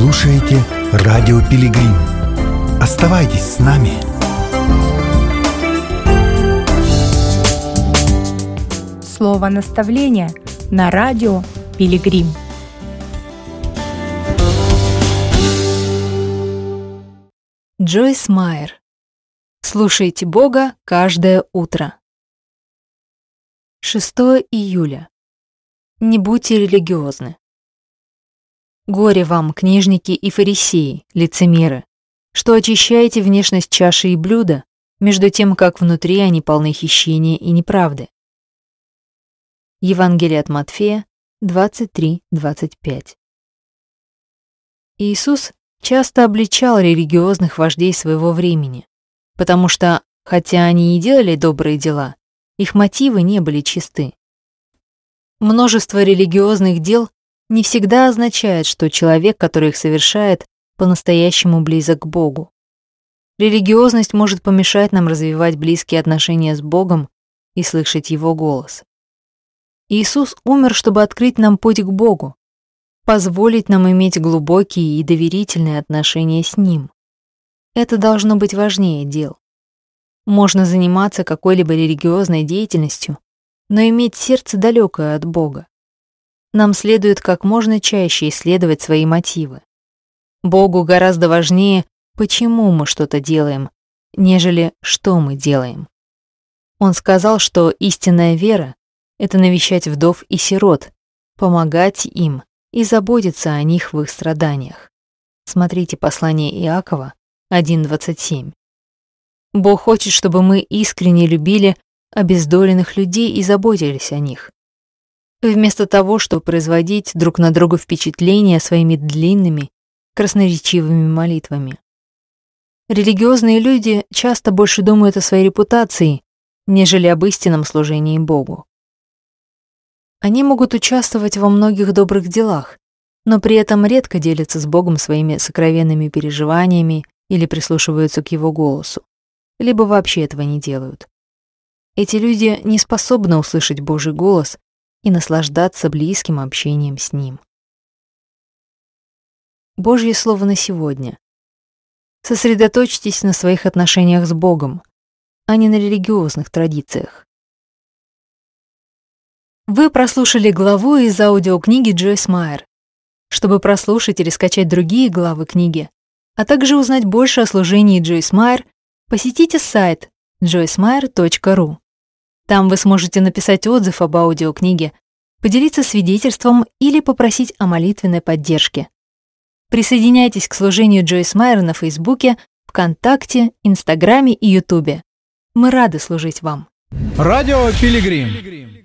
слушаете Радио Пилигрим. Оставайтесь с нами. Слово наставления на Радио Пилигрим. Джойс Майер. Слушайте Бога каждое утро. 6 июля. Не будьте религиозны. Горе вам, книжники и фарисеи, лицемеры, что очищаете внешность чаши и блюда, между тем, как внутри они полны хищения и неправды. Евангелие от Матфея 23:25. Иисус часто обличал религиозных вождей своего времени, потому что, хотя они и делали добрые дела, их мотивы не были чисты. Множество религиозных дел не всегда означает, что человек, который их совершает, по-настоящему близок к Богу. Религиозность может помешать нам развивать близкие отношения с Богом и слышать Его голос. Иисус умер, чтобы открыть нам путь к Богу, позволить нам иметь глубокие и доверительные отношения с Ним. Это должно быть важнее дел. Можно заниматься какой-либо религиозной деятельностью, но иметь сердце далекое от Бога. Нам следует как можно чаще исследовать свои мотивы. Богу гораздо важнее, почему мы что-то делаем, нежели что мы делаем. Он сказал, что истинная вера — это навещать вдов и сирот, помогать им и заботиться о них в их страданиях. Смотрите послание Иакова 1:27. Бог хочет, чтобы мы искренне любили обездоленных людей и заботились о них. Вместо того, чтобы производить друг на друга впечатления своими длинными, красноречивыми молитвами. Религиозные люди часто больше думают о своей репутации, нежели об истинном служении Богу. Они могут участвовать во многих добрых делах, но при этом редко делятся с Богом своими сокровенными переживаниями или прислушиваются к Его голосу, либо вообще этого не делают. Эти люди не способны услышать Божий голос и наслаждаться близким общением с Ним. Божье слово на сегодня. Сосредоточьтесь на своих отношениях с Богом, а не на религиозных традициях. Вы прослушали главу из аудиокниги Джойс Майер. Чтобы прослушать или скачать другие главы книги, а также узнать больше о служении Джойс Майер, посетите сайт joycemeyer.ru. Там вы сможете написать отзыв об аудиокниге, поделиться свидетельством или попросить о молитвенной поддержке. Присоединяйтесь к служению Джойс Майер на Фейсбуке, ВКонтакте, Инстаграме и Ютубе. Мы рады служить вам. Радио Пилигрим.